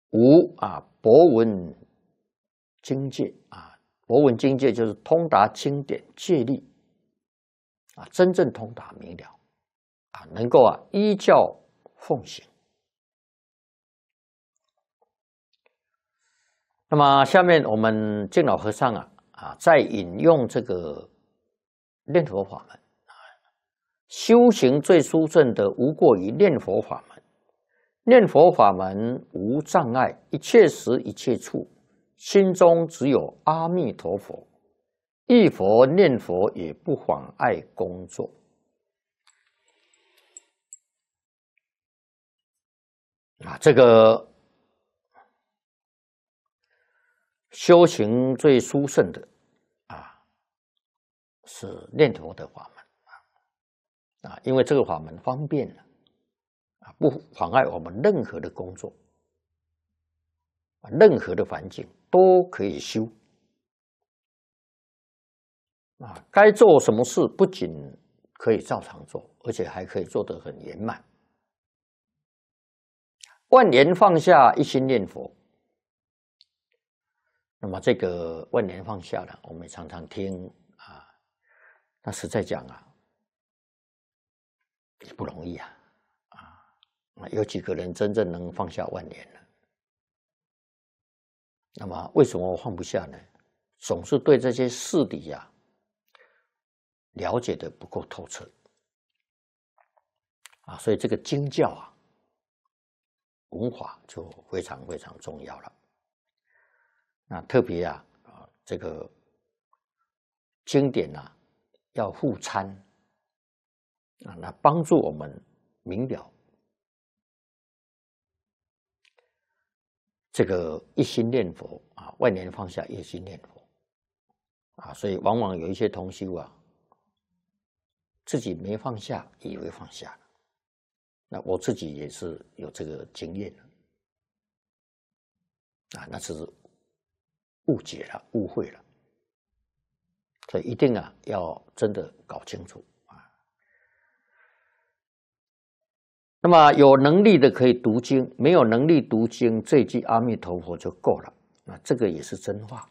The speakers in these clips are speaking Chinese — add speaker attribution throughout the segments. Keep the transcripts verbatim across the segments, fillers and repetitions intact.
Speaker 1: 五啊，博闻经戒啊，博闻经戒就是通达经典戒律啊，真正通达明了啊，能够啊依教奉行。那么下面我们净老和尚啊啊，再引用这个念佛法门啊，修行最殊胜的无过于念佛法门。念佛法门无障碍，一切时一切处，心中只有阿弥陀佛，忆佛念佛也不妨碍工作。啊，这个修行最殊胜的啊，是念佛的法门啊，因为这个法门方便了啊，不妨碍我们任何的工作啊，任何的环境都可以修啊。该做什么事，不仅可以照常做，而且还可以做得很圆满。万年放下，一心念佛。那么这个万年放下呢，我们也常常听啊，那实在讲啊，也不容易啊，啊，有几个人真正能放下万年呢？那么为什么放不下呢？总是对这些事理呀、了解的不够透彻啊，所以这个经教啊，文法就非常非常重要了。那特别啊，啊，这个经典啊，要互参啊，那帮助我们明了这个一心念佛啊，万年放下，一心念佛啊，所以往往有一些同修啊，自己没放下，以为放下了。那我自己也是有这个经验啊，那是误解了，误会了，所以一定啊要真的搞清楚啊。那么有能力的可以读经，没有能力读经，这句阿弥陀佛就够了。那这个也是真话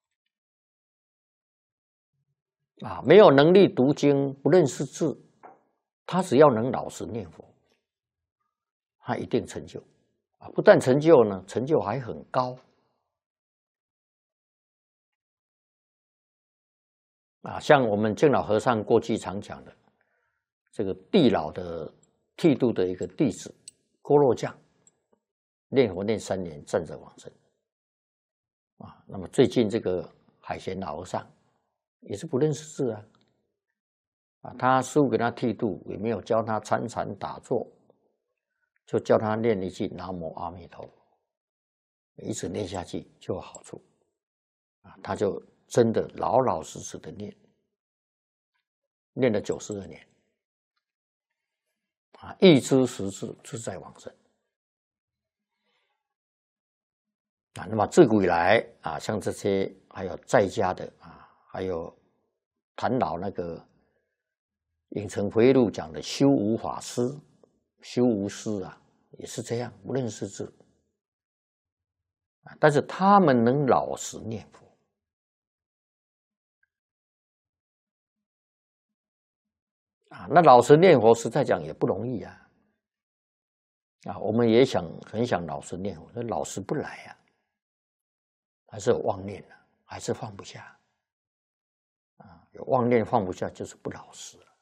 Speaker 1: 啊。没有能力读经，不认识字，他只要能老实念佛，他一定成就啊。不但成就呢，成就还很高。啊，像我们净老和尚过去常讲的，这个地老的剃度的一个弟子郭若将，念佛念三年，站着往生。啊，那么最近这个海贤老和尚也是不认识字啊，啊，他师父给他剃度，也没有教他参禅打坐，就教他念一句南无阿弥陀佛，一直念下去就有好处，啊，他就真的老老实实的念，念了九十二年，啊，一知十字自在往生。啊，那么自古以来啊，像这些还有在家的啊，还有谭老那个《影城回忆录》讲的修无法师、修无师啊，也是这样，不认识字啊，但是他们能老实念佛。啊，那老实念佛，实在讲也不容易啊！啊，我们也想很想老实念佛，那老实不来啊，还是有妄念啊，还是放不下啊，有妄念放不下，就是不老实了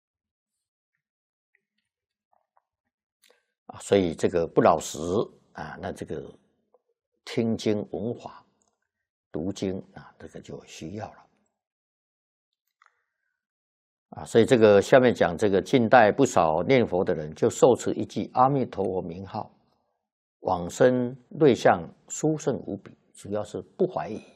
Speaker 1: 啊。所以这个不老实啊，那这个听经闻法、读经啊，这个就需要了。啊，所以这个下面讲这个近代不少念佛的人，就受持一句阿弥陀佛名号，往生瑞相殊胜无比，主要是不怀疑、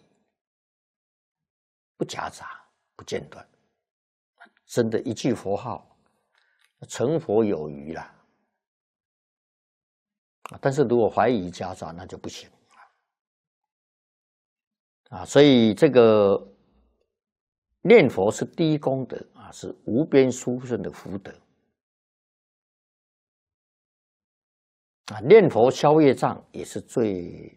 Speaker 1: 不夹杂、不间断，真的一句佛号，成佛有余了。但是如果怀疑夹杂，那就不行啊。所以这个念佛是第一功德啊，是无边殊胜的福德啊，念佛消业障也是最